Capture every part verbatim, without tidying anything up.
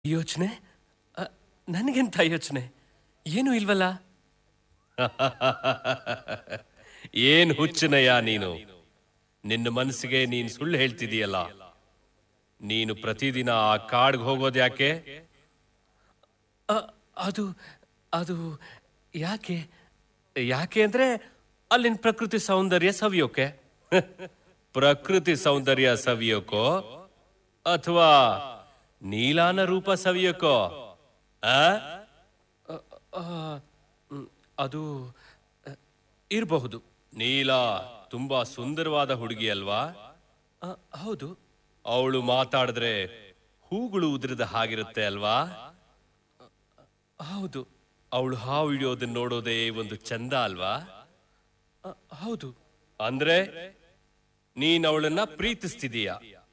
ಯೋಚನೆ ನನಗೆಂತ ಯೋಚನೆ ಏನು ಇಲ್ವಲ್ಲ. ಏನ್ ಹುಚ್ಚನಯ್ಯ ನೀನು. ನಿನ್ನ ಮನಸ್ಸಿಗೆ ನೀನು ಸುಳ್ಳು ಹೇಳ್ತಿದೀಯಲ್ಲ. ನೀನು ಪ್ರತಿದಿನ ಆ ಕಾಡ್ಗೆ ಹೋಗೋದು ಯಾಕೆ? ಅದು ಅದು ಯಾಕೆ ಯಾಕೆ ಅಂದ್ರೆ ಅಲ್ಲಿನ ಪ್ರಕೃತಿ ಸೌಂದರ್ಯ ಸವಿಯೋಕೆ. ಪ್ರಕೃತಿ ಸೌಂದರ್ಯ ಸವಿಯೋಕೋ ಅಥವಾ ನೀಲಾನ ರೂಪ ಸವಿಯೋಕೋ? ಅದು ಇರಬಹುದು. ನೀಲಾ ತುಂಬಾ ಸುಂದರವಾದ ಹುಡುಗಿ ಅಲ್ವಾ? ಹೌದು. ಅವಳು ಮಾತಾಡಿದ್ರೆ ಹೂಗಳು ಉದುರಿದ ಹಾಗಿರುತ್ತೆ ಅಲ್ವಾ? ಹೌದು. ಅವಳು ಹಾವು ಹಿಡಿಯೋದನ್ನ ನೋಡೋದೇ ಒಂದು ಚಂದ ಅಲ್ವಾ? ಹೌದು. ಅಂದ್ರೆ ನೀನ್ ಅವಳನ್ನ ಪ್ರೀತಿಸ್ತಿದೀಯ?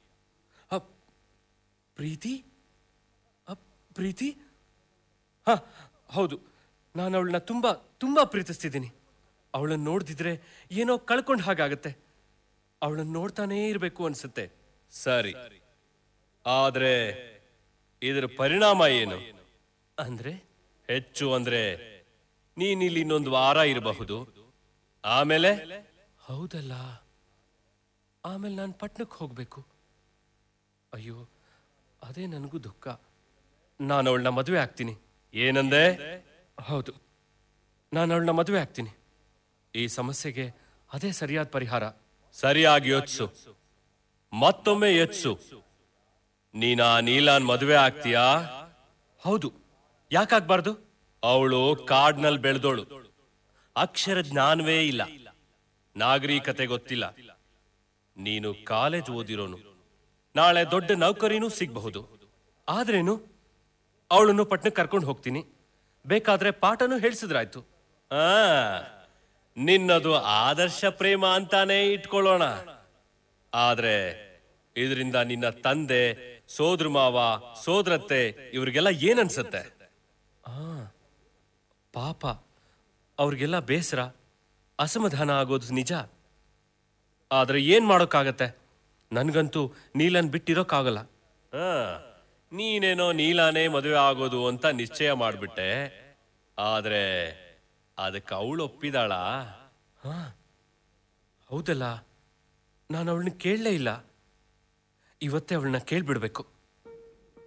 ಪ್ರೀತಿ ಪ್ರೀತಿ ಹ ಹೌದು. ನಾನು ಅವಳನ್ನ ತುಂಬಾ ತುಂಬಾ ಪ್ರೀತಿಸ್ತಿದ್ದೀನಿ. ಅವಳನ್ನ ನೋಡ್ದಿದ್ರೆ ಏನೋ ಕಳ್ಕೊಂಡ್ ಹಾಗಾಗತ್ತೆ. ಅವಳನ್ನ ನೋಡ್ತಾನೇ ಇರ್ಬೇಕು ಅನ್ಸುತ್ತೆ. ಸರಿ, ಆದ್ರೆ ಇದರ ಪರಿಣಾಮ ಏನು? ಅಂದ್ರೆ ಹೆಚ್ಚು ಅಂದ್ರೆ ನೀನಿಲ್ಲಿ ಇನ್ನೊಂದು ವಾರ ಇರಬಹುದು. ಆಮೇಲೆ? ಹೌದಲ್ಲ, ಆಮೇಲೆ ನಾನು ಪಟ್ನಕ್ಕೆ ಹೋಗ್ಬೇಕು. ಅಯ್ಯೋ, ಅದೇ ನನಗೂ ದುಃಖ. ನಾನು ಅವಳನ್ನ ಮದುವೆ ಆಗ್ತೀನಿ. ಏನಂದೆ? ಹೌದು, ನಾನು ಅವಳನ್ನ ಮದುವೆ ಆಗ್ತೀನಿ. ಈ ಸಮಸ್ಯೆಗೆ ಅದೇ ಸರಿಯಾದ ಪರಿಹಾರ. ಸರಿಯಾಗಿ ಯೋಚಿಸು, ಮತ್ತೊಮ್ಮೆ ಯೋಚಿಸು. ನೀನಾ ನೀಲಾನ್ ಮದುವೆ ಆಗ್ತೀಯಾ? ಹೌದು, ಯಾಕಾಗ್ಬಾರ್ದು? ಅವಳು ಕಾಡ್ನಲ್ಲಿ ಬೆಳೆದೋಳು. ಅಕ್ಷರ ಜ್ಞಾನವೇ ಇಲ್ಲ, ನಾಗರಿಕತೆ ಗೊತ್ತಿಲ್ಲ. ನೀನು ಕಾಲೇಜ್ ಓದಿರೋನು, ನಾಳೆ ದೊಡ್ಡ ನೌಕರಿನೂ ಸಿಗಬಹುದು. ಆದ್ರೇನು, ಅವಳನ್ನು ಪಟ್ನಕ್ಕೆ ಕರ್ಕೊಂಡು ಹೋಗ್ತೀನಿ. ಬೇಕಾದ್ರೆ ಪಾಠನೂ ಹೇಳ್ಸಿದ್ರಾಯ್ತು. ಆ ನಿನ್ನದು ಆದರ್ಶ ಪ್ರೇಮ ಅಂತಾನೆ ಇಟ್ಕೊಳ್ಳೋಣ. ಆದ್ರೆ ಇದರಿಂದ ನಿನ್ನ ತಂದೆ, ಸೋದ್ರ ಮಾವ, ಸೋದರತ್ತೆ ಇವ್ರಿಗೆಲ್ಲ ಏನನ್ಸತ್ತೆ? ಆ ಪಾಪ, ಅವ್ರಿಗೆಲ್ಲ ಬೇಸರ, ಅಸಮಾಧಾನ ಆಗೋದು ನಿಜ. ಆದ್ರೆ ಏನ್ ಮಾಡೋಕ್ಕಾಗತ್ತೆ? ನನ್ಗಂತೂ ನೀಲನ್ ಬಿಟ್ಟಿರೋಕ್ಕಾಗಲ್ಲ. ಹ ನೀನೇನೋ ನೀಲಾನೇ ಮದುವೆ ಆಗೋದು ಅಂತ ನಿಶ್ಚಯ ಮಾಡ್ಬಿಟ್ಟೆ. ಆದ್ರೆ ಅದಕ್ಕೆ ಅವಳು ಒಪ್ಪಿದಾಳ? ಹಾ ಹೌದಲ್ಲ, ನಾನು ಅವಳನ್ನ ಕೇಳಲೇ ಇಲ್ಲ. ಇವತ್ತೇ ಅವಳನ್ನ ಕೇಳ್ಬಿಡ್ಬೇಕು.